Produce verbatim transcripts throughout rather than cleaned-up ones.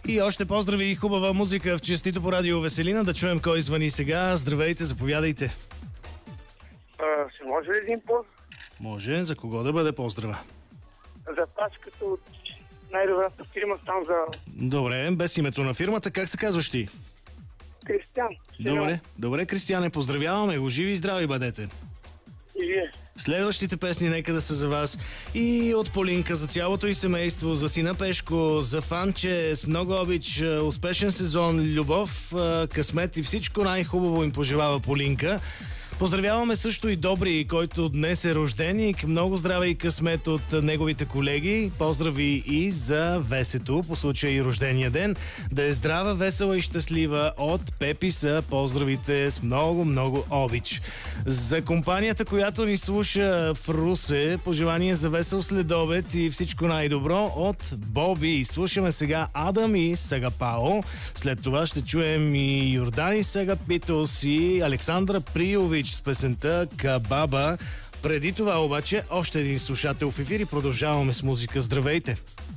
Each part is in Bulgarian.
И още поздрави и хубава музика в честито по радио Веселина. Да чуем кой звъни сега. Здравейте, заповядайте. А, ще може ли един пост? Може. За кого да бъде поздрава? За тачката от най-добрата фирма там за Добре, без името на фирмата, как се казваш ти? Кристиан. Добре, добре, Кристияне, поздравяваме го. Живи и здрави бъдете. И вие. Следващите песни нека да са за вас. И от Полинка за цялото и семейство, за сина Пешко, за Фанче, с много обич, успешен сезон, любов, късмет и всичко най-хубаво им пожелава Полинка. Поздравяваме също и Добри, който днес е рожденик. Много здраве и късмет от неговите колеги. Поздрави и за Весето по случая и рождения ден. Да е здрава, весела и щастлива от Пепи са поздравите с много, много обич. За компанията, която ни слуша в Русе, пожелание за весел следобед и всичко най-добро от Боби. Слушаме сега Адам и Сагапао. След това ще чуем и Йордани Сагапитос и Александра Приович с песента Кабаба. Преди това обаче още един слушател в ефир и продължаваме с музика. Здравейте!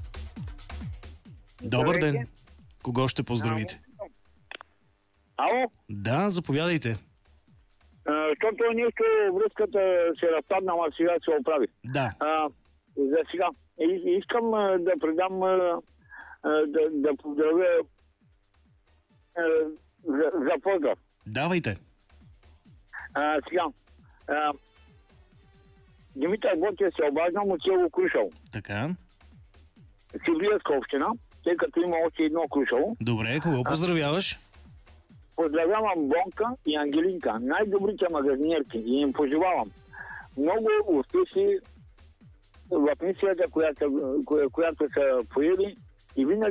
Добър ден! Кого ще поздравите? Ало? Да, заповядайте. Защото нещо връзката се разпадна, ама сега се оправи. Да. А, за сега. И, искам а, да предам, а, да, да поздравя а, за, за поздрав. Давайте. А, сега. А, Димитър Ботев се обаждам от село Крушево. Така. Севлиевска община, тъй като има още едно Крушево. Добре, кого поздравяваш? Поздравявам Бонка и Ангелинка, най-добрите магазинерки, и им пожелавам много успехи в мисията, която, която са поели, и винаги